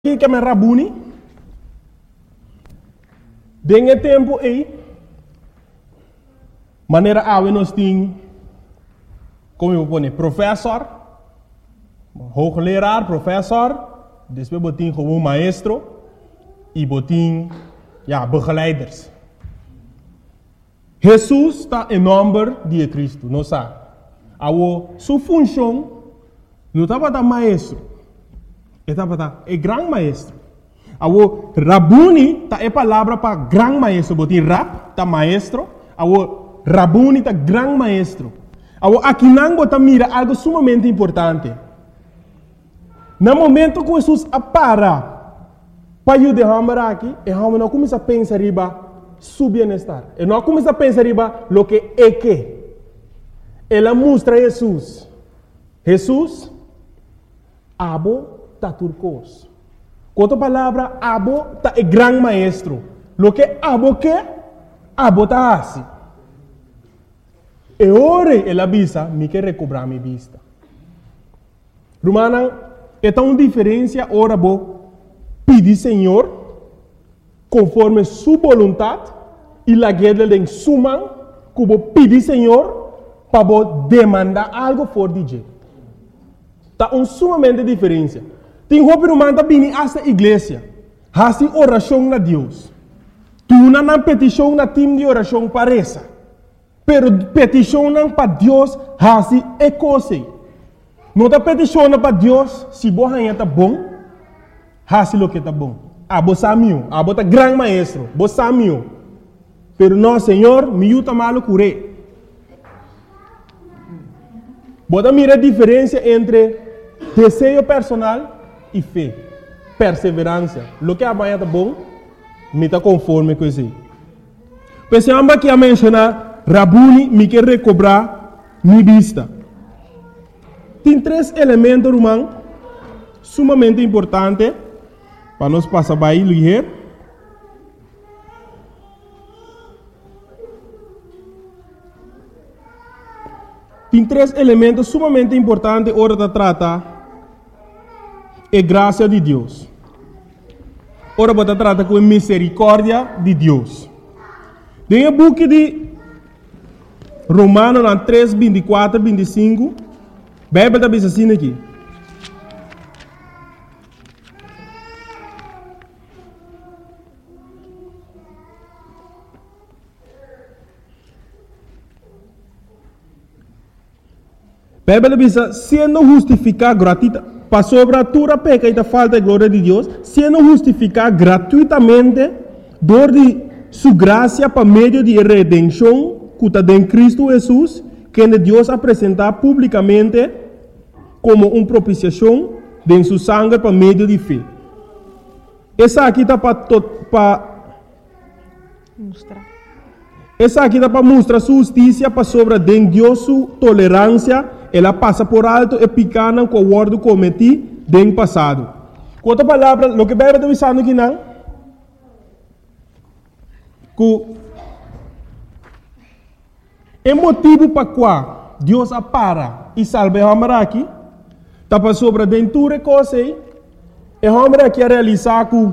que me rabuni. Dengue tempo aí. Maneira ave nós tem, como eu vou professor, hoogleraar, professor, depois botin como maestro e botin begeleiders. Jesus está em nome de Cristo, não sabe? Sua função não estava da maestro, estava da grande maestro. Rabuni é palavra para grande maestro, botin rab tá maestro, Rabuni é grande maestro. Aqui não bota mira algo sumamente importante. No momento que Jesus para ajudar aqui, não começa a pensar riba su bem-estar. E não começa a pensar riba lo que é que. Ela mostra Jesus. Jesus, abo tá turcos. Com outra palavra, abo tá é grande maestro. Lo que abo tá assim. E ora ela avisa, me quer recobrar minha vista. Romana, é uma diferença, ora vou pedir Senhor, conforme sua vontade, e la guerra de suma, que vou pedir Senhor, para demandar algo fora de Deus. Está uma sumamente diferença. Tem roupa romana vir a esta igreja, faz oração a Deus. Tu não petição na time de oração para essa. Pero peticionam para Deus hasi é coisa. Não está peticionando para Deus se você está bom, hasi lo que está bom. Você sabe, você é grande maestro, você sabe. Pero não, Senhor, me ajuda malo curé. Você mira a diferença entre desejo personal e fé, perseverança. Lo que amanhã está bom, me está conforme com isso. Pensamos que a mencionar Rabuni me quer recobrar minha vista. Tem três elementos, irmão, sumamente importantes para nós passar para aí, ligeiro. Tem três elementos sumamente importantes hora de tratar a graça de Deus. Ora para tratar com a misericórdia de Deus. Tem o book de Romanos 3, 24, 25. A Bíblia está assim aqui. A Bíblia diz, sendo justificado gratuitamente, para sobre a tua peca e a falta de glória de Deus, sendo justificado gratuitamente, dor de sua graça para meio de redenção, que está em Cristo Jesus, que Deus apresentar publicamente como uma propiciação de sua sangue para meio de fé. Essa aqui está para mostrar. Essa aqui está para mostrar sua justiça para sobre de Deus sua tolerância. Ela passa por alto e picana com o ordo cometido no passado. Com outra palavra, o que a Bíblia está dizendo aqui não, que é motivo para qual Deus apara e salva a homem aqui, está para sobre a dentura coisa e a homem aqui a realizar que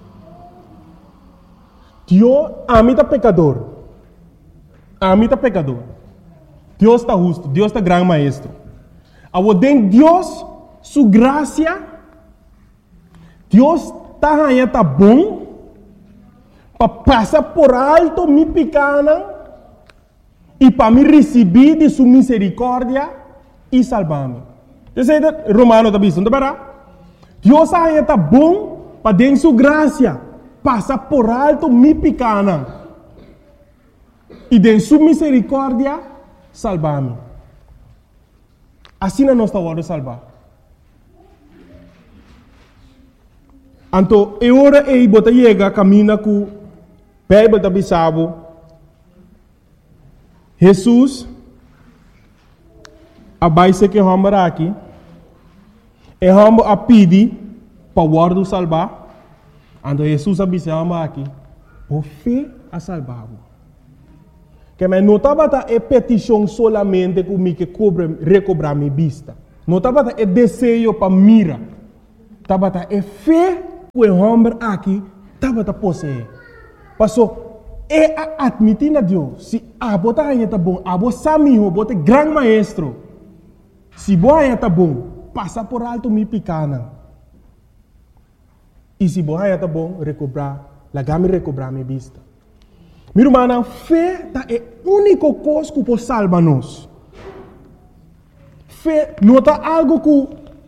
Deus amita pecador. Amita pecador. Deus está justo, Deus está grande maestro. Agora, dentro de Deus, sua graça, Deus está bom para passar por alto minha pequena e para me receber de sua misericórdia e salvar-me. Você sabe, Romano está dizendo, Deus está bom para dentro de sua graça passar por alto minha pequena e de sua misericórdia salvar-me. Assim não está hora de salvar. Então, é hora de botar chega caminha com a Bíblia da Bissau. Jesus, a base que vamos aqui, é vamos a pedir para o ordo salvar. Então, Jesus a Bissau aqui, por fé a salvar. Que me notava é petição solamente que me recobrar minha vista. Notava é desejo para mira. Estava é fé o homem aqui estava a posse. Passou, admitir a Deus, se a bota aí tá bom, a bota samiho, bota grande maestro. Se boa aí tá bom, passa por alto me picana. E se boa aí tá bom, recobrar, lagame recobrar minha vista. Meu irmão, fé é o único coisa que pode salvar nós. Fé não é algo que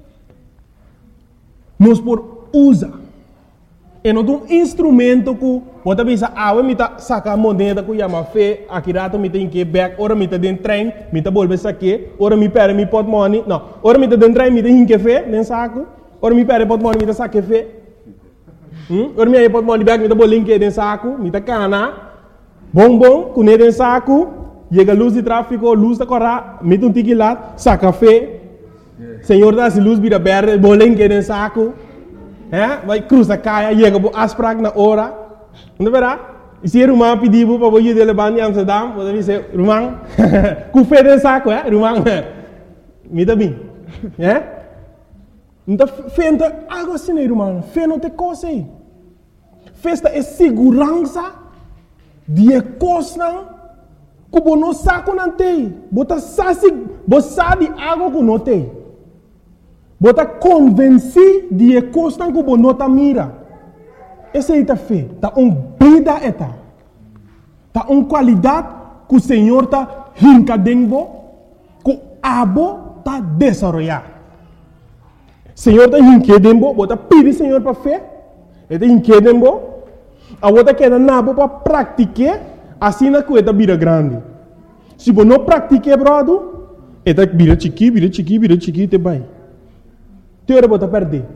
nós podemos usar. É um instrumento que você pensa, eu tá sacar a moneda que chama fé, aqui rato me tem que back, ora me tá dentro trem, me tá volver saque, ora me perde me pot money, não, ora me tá dentro trem, me tem que fé, dentro saco, ora me perde pot money, me tá saque fé, ora me aí pot money back, me tá bolinho dentro saco, me tá cana, bom, com dentro saco, chega luz de tráfico, luz da corra, me tá tiki lá, saca fé, senhor dá se luz vira verde, bolinho dentro saco. Vai cruzar caia, chega para asprag na hora. Não verá? E se o irmão pedir para você ir levar em Amsterdam, você diz, irmão, com fé de saco, irmão, me dá bem. Então, fé não é algo assim, irmão. Fé não tem coisa aí. Fé é segurança de coisa que você não sabe não tem. Você sabe algo que não tem. Você convence de coisa que você não mira. Essa é a fé. Está uma vida. Está uma qualidade que o Senhor está rincadendo, que o abo está desenvolvendo. O Senhor está rincadendo, você pede ao Senhor para fé. Ele está rincadendo. A você quer nabo para praticar, assim na coisa vira grande. Se você não pratica, brother, ele vira chiqui, te vai. Teora bota perder.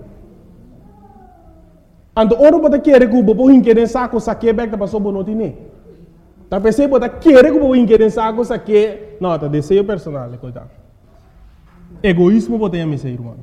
Ando ora bota querer que o bobo hinquer saco saque back da passou bonoti ne. Tá pensei bota querer que o bobo hinquer saco saque, não, tá desejo personal, coitado. Egoísmo bota me sei, irmão.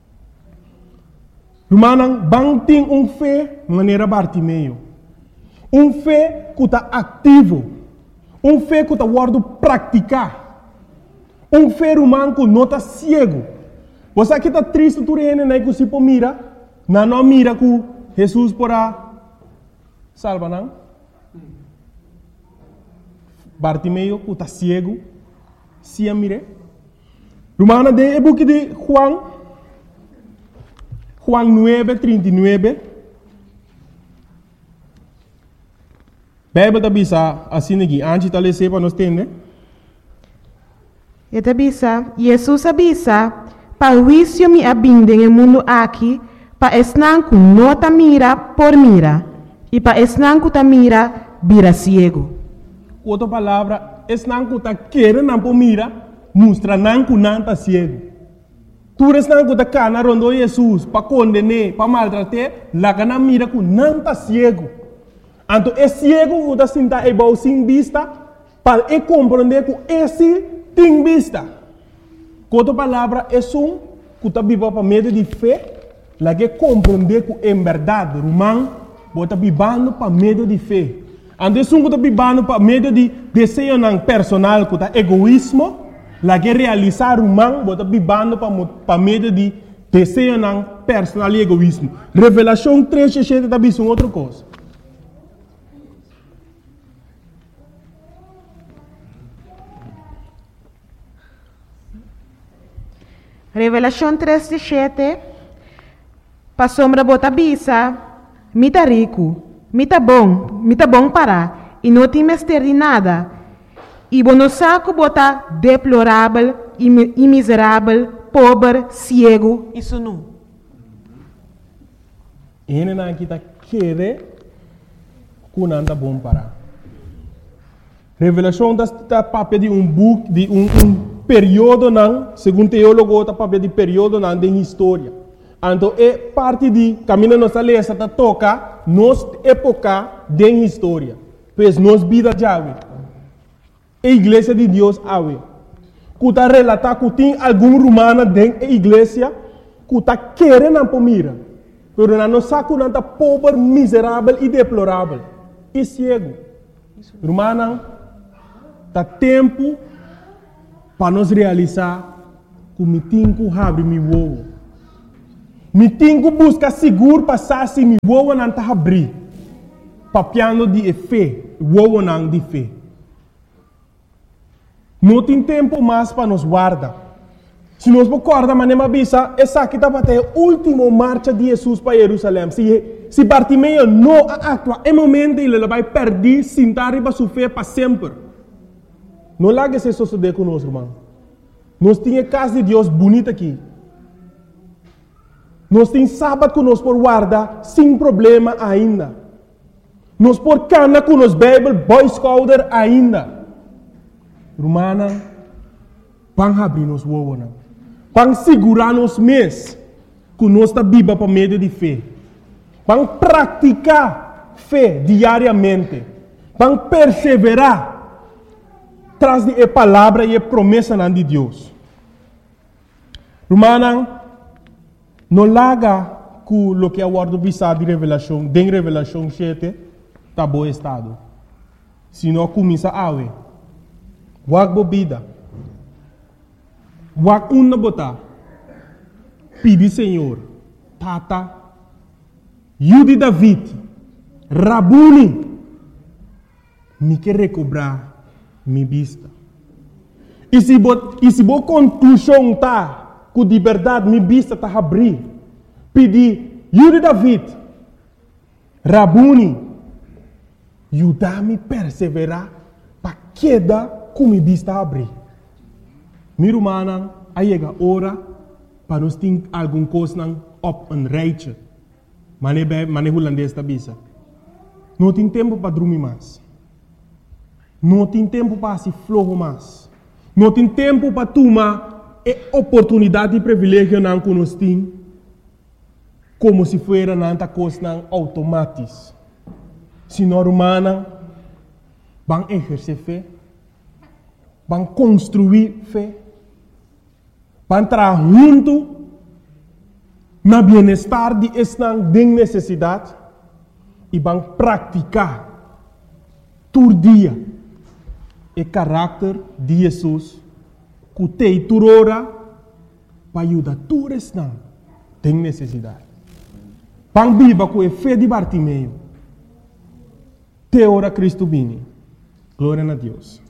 Irmão, bang tem fé maneira Bartimeu. Fé que tá ativo. Fé que tá guardo praticar. Fé humano que não tá cego. Você aqui está triste, tu reina, né? Que se pô mira, não mira que Jesus porá salva, não? Bartimeu, que está cego, se a mire. Romana de e book de Juan 9:39. Bíblia bisa assim aqui, antes de ler para nós entender. E bisa, Jesus avisa. Para o juízo me abinde no mundo aqui, para esnanco não ta mira por mira, e para esnanco ta mira, vira ciego. Outra palavra, esnanco ta querer não por mira, mostra nanco não ta ciego. Tu esnanco ta cana rondo Jesus, para condenar, para maltratar, lá que não mira com não ta ciego. Então, é ciego que ta sinta é bom sem vista, para compreender que esse tem vista. Outra palavra é que está vivendo para meio de fé, lá que compreender que em verdade, irmão, está vivendo para meio de fé. Então, que está vivendo para meio de desejo personal, que está egoísmo, lá que realizar irmão, está vivendo para meio de desejo personal e egoísmo. Revelação 3:7 está vendo outra coisa. Revelação 3:7. Para sombra bota bisa, mita rico, mita bom para, e não tem mestre de nada. E bono saco bota deplorável e miserável, pobre, cego, isso não. Ele não está querendo que não está bom para. Revelação está papel de book, de período não, segundo teólogo, está papel de período não de história. Então, é parte de caminho nossa lei, está toca nossa época de história. Pois nossa vida já é. A igreja de Deus é. Que está relatar que tem algum romano dentro da igreja que está querendo para mira. Mas não sabe que está pobre, miserável e deplorável. E cego. Romano, está tempo para nós realizar que me tenho que abrir meu ovo. Me tenho busca seguro passar se me vou não tá abrir. Papiando de fé, vou não de fé. Não tem tempo mais para nos guardar. Se nós recorda, mas nem avisa, essa aqui está para a última marcha de Jesus para Jerusalém. Se Bartimeu não atua, é momento ele vai perder, sentar e vai sofrer para sempre. Não larga isso suceder conosco, irmão. Nós temos a casa de Deus bonita aqui. Nós temos sábado conosco por guardar, sem problema ainda. Nós por cana com os Bible, Boy Scouter ainda. Romana, vão abrir nos wowana. Vão segurar nos mês com nossa Bíblia para meio de fé. Vão praticar fé diariamente. Vão perseverar tras de palavra e promessa de Deus. Romana, não larga com o que é o word de revelação, de revelação 7, está bom estado. Se não começa a ver. Wag bobida. Wag una bota. Pedi Senhor. Tata. Yudi David. Rabuni. Me quer recobrar minha vista. E se bo conclusão tá, com liberdade, minha vista tá abrir. Pedi Yudi David. Rabuni. Yudar-me perseverar para queda com minha vista abrir. Minha irmã, aí chega a hora para nós ter alguma coisa op een rijtje. Mane holandês da bisa. Não tem tempo para dormir mais. Não tem tempo para se flojo mais. Não tem tempo para tomar a oportunidade e privilégio que nós temos como se fosse nanta coisa automática. Se não humana, vão exercer fé, vão construir fé, vão entrar junto no bem-estar de esta necessidade e vão praticar todo dia o caráter de Jesus que tem turora para ajudar todos esta tem necessidade. Vão viver com a fé de Bartimeu. Te ora Cristo vini. Glória a Deus.